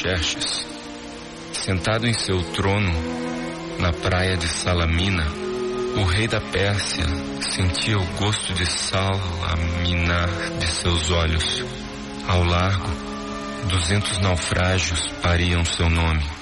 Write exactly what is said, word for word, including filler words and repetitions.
Xerxes. Sentado em seu trono, na praia de Salamina, o rei da Pérsia sentia o gosto de sal a minar de seus olhos. Ao largo, duzentos naufrágios pariam seu nome.